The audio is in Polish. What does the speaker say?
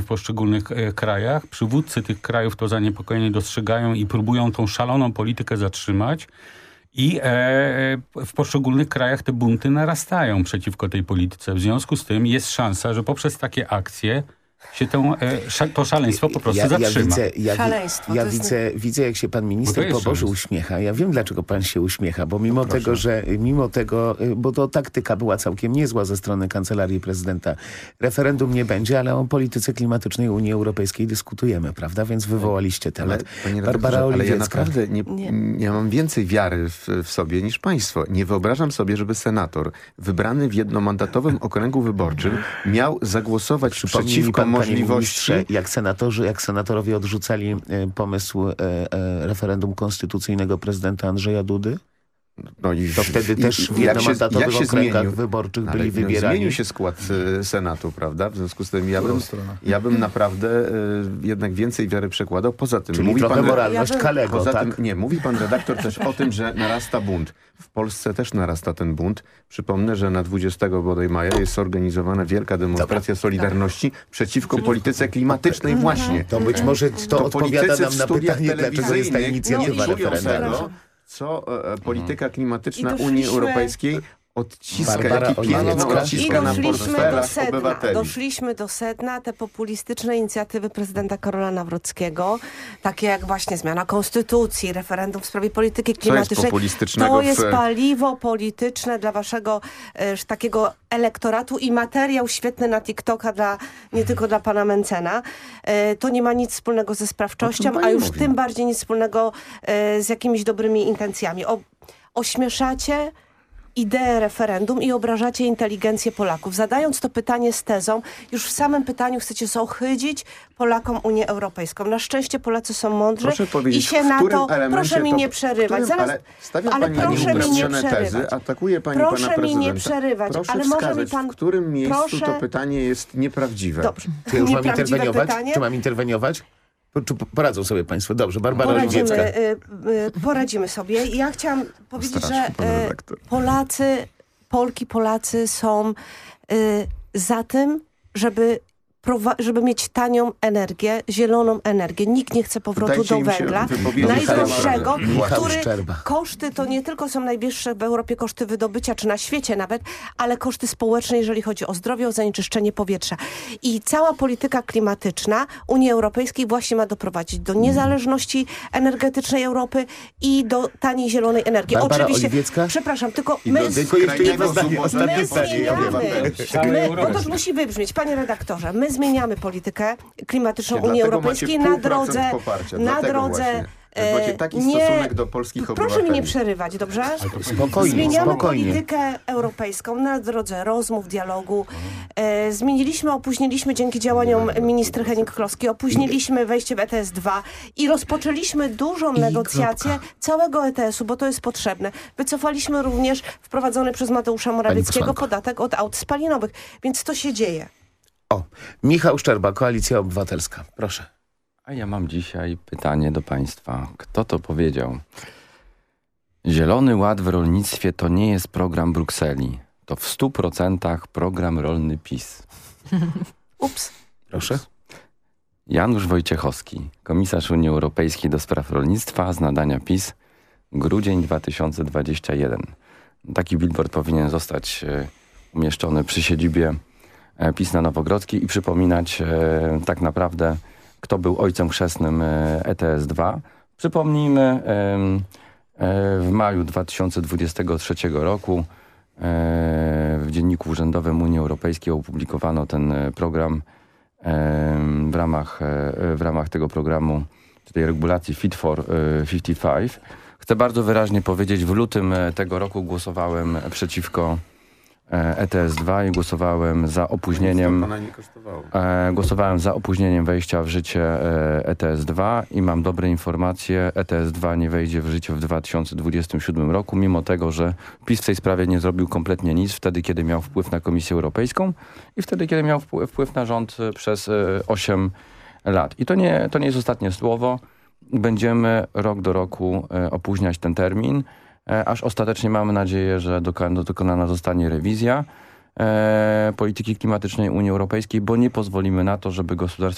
poszczególnych krajach. Przywódcy tych krajów to zaniepokojenie dostrzegają i próbują tą szaloną politykę zatrzymać. I w poszczególnych krajach te bunty narastają przeciwko tej polityce. W związku z tym jest szansa, że poprzez takie akcje się to szaleństwo po prostu zatrzyma. Widzę, jak się pan minister Poboży uśmiecha. Ja wiem, dlaczego pan się uśmiecha, bo mimo tego, bo to taktyka była całkiem niezła ze strony Kancelarii Prezydenta. Referendum nie będzie, ale o polityce klimatycznej Unii Europejskiej dyskutujemy, prawda? Więc wywołaliście temat. Barbara Oliwiecka. Ale ja naprawdę ja mam więcej wiary w sobie niż państwo. Nie wyobrażam sobie, żeby senator wybrany w jednomandatowym okręgu wyborczym miał zagłosować przeciwko możliwości. Jak senatorowie odrzucali pomysł referendum konstytucyjnego prezydenta Andrzeja Dudy? No i to wtedy też w jednomandatowych okręgach wyborczych byli wybierani. Zmienił się skład Senatu, prawda? W związku z tym ja bym naprawdę jednak więcej wiary przekładał. Poza tym... Czyli mówi trochę moralność Kalego, tak? Mówi pan redaktor też o tym, że narasta bunt. W Polsce też narasta ten bunt. Przypomnę, że na 20 bodaj maja jest zorganizowana wielka demonstracja Solidarności przeciwko polityce klimatycznej właśnie. To być może to odpowiada nam na pytanie, dlaczego jest ta inicjatywa referendalna. Co polityka klimatyczna Unii Europejskiej odciska, jaki piękno odciska na portfelach obywateli. Doszliśmy do sedna, te populistyczne inicjatywy prezydenta Karola Nawrockiego, takie jak właśnie zmiana konstytucji, referendum w sprawie polityki klimatycznej. To jest paliwo polityczne dla waszego takiego elektoratu i materiał świetny na TikToka nie tylko dla pana Mencena. To nie ma nic wspólnego ze sprawczością, a już tym bardziej nic wspólnego z jakimiś dobrymi intencjami. Ośmieszacie ideę referendum i obrażacie inteligencję Polaków. Zadając to pytanie z tezą, już w samym pytaniu chcecie zohydzić Polakom Unię Europejską. Na szczęście Polacy są mądrzy i się na to... Proszę mi nie przerywać. Ale proszę mi nie przerywać. Atakuje pani pana prezydenta. Proszę mi nie przerywać. Proszę ale wskazać, może mi pan... w którym miejscu to pytanie jest nieprawdziwe. Dobrze. Czy już mam interweniować? Czy mam interweniować? Poradzą sobie państwo. Dobrze, Barbara Oliwiecka. Poradzimy sobie. Ja chciałam powiedzieć, że Polacy są za tym, żeby mieć tanią energię, zieloną energię. Nikt nie chce powrotu do węgla. Najdroższego, koszty to nie tylko są najwyższe w Europie koszty wydobycia, czy na świecie nawet, ale koszty społeczne, jeżeli chodzi o zdrowie, o zanieczyszczenie powietrza. I cała polityka klimatyczna Unii Europejskiej właśnie ma doprowadzić do niezależności energetycznej Europy i do taniej zielonej energii. Barbara Oczywiście, Oliwiecka? przepraszam, tylko zmieniamy. Bo to musi wybrzmieć, panie redaktorze, my zmieniamy politykę klimatyczną Unii Europejskiej na drodze... Macie taki stosunek do polskich obywateli. Proszę mi nie przerywać, dobrze? Zmieniamy politykę europejską na drodze rozmów, dialogu. Opóźniliśmy dzięki działaniom ministry Hennig-Kloski, opóźniliśmy wejście w ETS-2 i rozpoczęliśmy dużą negocjację całego ETS-u, bo to jest potrzebne. Wycofaliśmy również wprowadzony przez Mateusza Morawieckiego podatek od aut spalinowych, więc to się dzieje. Michał Szczerba, Koalicja Obywatelska. Proszę. A ja mam dzisiaj pytanie do państwa. Kto to powiedział? Zielony Ład w rolnictwie to nie jest program Brukseli. To w 100% program rolny PiS. Ups. Proszę. Janusz Wojciechowski, komisarz Unii Europejskiej do spraw rolnictwa z nadania PiS, grudzień 2021. Taki billboard powinien zostać umieszczony przy siedzibie PiS na Nowogrodzkiej i przypominać tak naprawdę, kto był ojcem chrzestnym ETS-2. Przypomnijmy, w maju 2023 roku w Dzienniku Urzędowym Unii Europejskiej opublikowano ten program w ramach tego programu, tej regulacji Fit for 55. Chcę bardzo wyraźnie powiedzieć, w lutym tego roku głosowałem przeciwko ETS-2 i głosowałem za opóźnieniem wejścia w życie ETS-2 i mam dobre informacje, ETS-2 nie wejdzie w życie w 2027 roku, mimo tego, że PiS w tej sprawie nie zrobił kompletnie nic wtedy, kiedy miał wpływ na Komisję Europejską i wtedy, kiedy miał wpływ na rząd przez 8 lat. I to nie jest ostatnie słowo. Będziemy rok do roku opóźniać ten termin, aż ostatecznie mamy nadzieję, że dokonana zostanie rewizja polityki klimatycznej Unii Europejskiej, bo nie pozwolimy na to, żeby gospodarstwa